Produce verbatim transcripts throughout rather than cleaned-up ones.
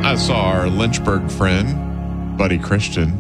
I saw our Lynchburg friend, Buddy Christian,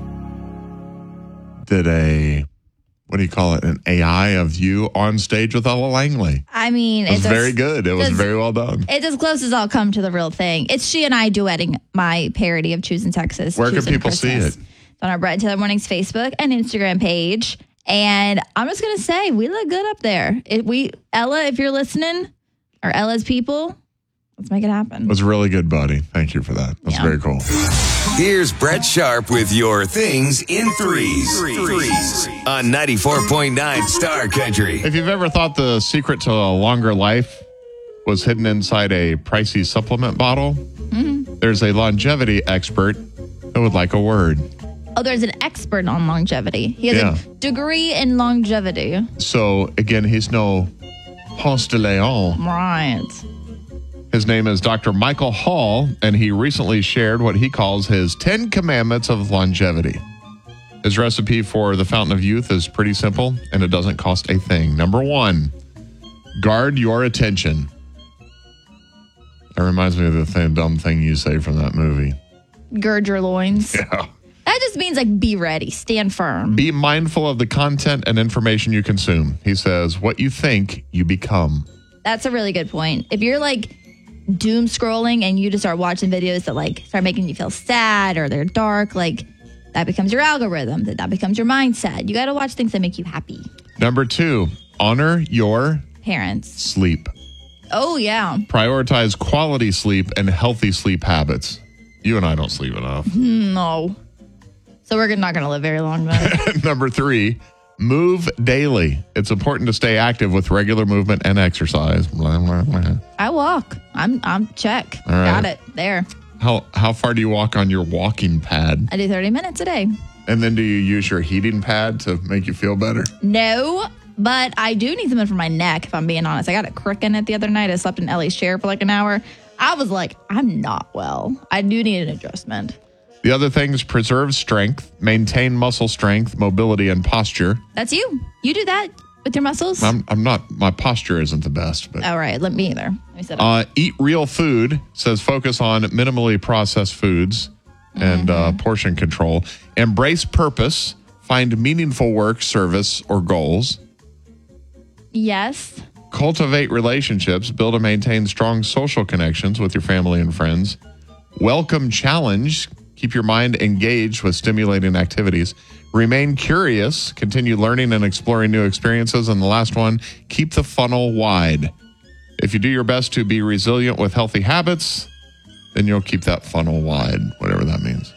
did a, what do you call it, an A I of you on stage with Ella Langley. I mean, it was it's very good. It was it's, very well done. It's as close as I'll come to the real thing. It's she and I duetting my parody of Choosing Texas. Where Choosing can people Christmas. see it? It's on our Brett and Taylor Mornings Facebook and Instagram page. And I'm just going to say, we look good up there. If we, Ella, if you're listening, or Ella's people, let's make it happen. It was really good, Buddy. Thank you for that. That's yeah. very cool. Here's Brett Sharp with your things in threes. Threes on ninety-four point nine Star Country. If you've ever thought the secret to a longer life was hidden inside a pricey supplement bottle, mm-hmm. there's a longevity expert that would like a word. Oh, there's an expert on longevity. He has Yeah. a degree in longevity. So, again, he's no Ponce de Leon. Right. His name is Doctor Michael Hall, and he recently shared what he calls his Ten Commandments of Longevity. His recipe for the Fountain of Youth is pretty simple, and it doesn't cost a thing. Number one, guard your attention. That reminds me of the thing, dumb thing you say from that movie. Gird your loins. Yeah. That just means like be ready, stand firm. Be mindful of the content and information you consume. He says, what you think, you become. That's a really good point. If you're like doom scrolling and you just start watching videos that like start making you feel sad or they're dark, like that becomes your algorithm, that that becomes your mindset. You got to watch things that make you happy. Number two, honor your parents. Sleep. Oh, yeah. Prioritize quality sleep and healthy sleep habits. You and I don't sleep enough. No. So we're not going to live very long, though. Number three, move daily. It's important to stay active with regular movement and exercise. Blah, blah, blah. I walk. I'm I'm check. All right. Got it. There. How how far do you walk on your walking pad? I do thirty minutes a day. And then do you use your heating pad to make you feel better? No, but I do need something for my neck, if I'm being honest. I got a crick in it the other night. I slept in Ellie's chair for like an hour. I was like, I'm not well. I do need an adjustment. The other things, preserve strength, maintain muscle strength, mobility, and posture. That's you. You do that with your muscles? I'm, I'm not, my posture isn't the best. But All right, let me either. Let me sit up. uh, eat real food, says focus on minimally processed foods and mm-hmm. uh, portion control. Embrace purpose, find meaningful work, service, or goals. Yes. Cultivate relationships, build and maintain strong social connections with your family and friends. Welcome challenge. Keep your mind engaged with stimulating activities. Remain curious. Continue learning and exploring new experiences. And the last one, keep the funnel wide. If you do your best to be resilient with healthy habits, then you'll keep that funnel wide, whatever that means.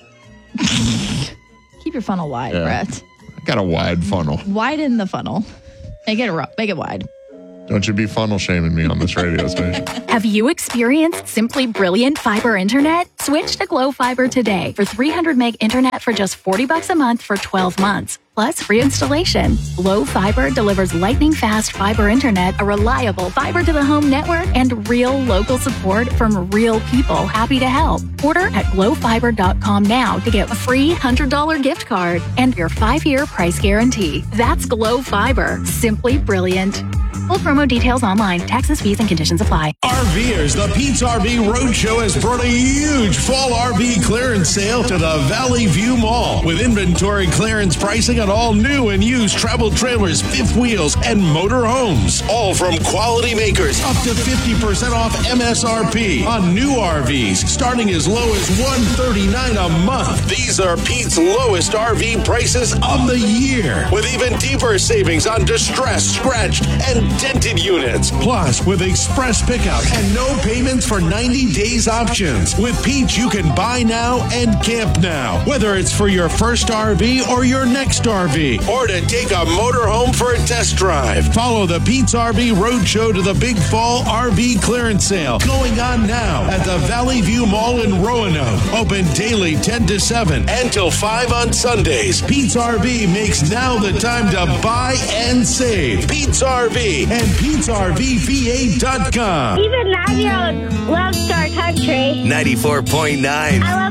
Keep your funnel wide, Yeah. Brett. I got a wide funnel. Widen the funnel. Make it, ro- make it wide. Don't you be funnel shaming me on this radio station. Have you experienced simply brilliant fiber internet? Switch to Glow Fiber today for three hundred meg internet for just forty bucks a month for twelve months. Plus free installation. Glow Fiber delivers lightning fast fiber internet, a reliable fiber to the home network, and real local support from real people happy to help. Order at glow fiber dot com now to get a free one hundred dollars gift card and your five-year price guarantee. That's Glow Fiber. Simply brilliant. Full promo details online. Taxes, fees, and conditions apply. RVers, the Pete's R V Roadshow has brought a huge fall R V clearance sale to the Valley View Mall with inventory clearance pricing on all new and used travel trailers, fifth wheels, and motor homes. All from quality makers, up to fifty percent off M S R P on new R Vs, starting as low as one hundred thirty-nine dollars a month. These are Pete's lowest R V prices of the year, with even deeper savings on distressed, scratched, and dented units. Plus, with express pickup and no payments for ninety days options. With Pete's, you can buy now and camp now, whether it's for your first R V or your next R V, or to take a motorhome for a test drive. Follow the Pete's R V Roadshow to the Big Fall R V Clearance Sale going on now at the Valley View Mall in Roanoke. Open daily ten to seven and till five on Sundays. Pete's R V makes now the time to buy and save. Pete's R V and Pete's R V V A dot com. Even nine-year-olds love Star Country. ninety-four point nine. I love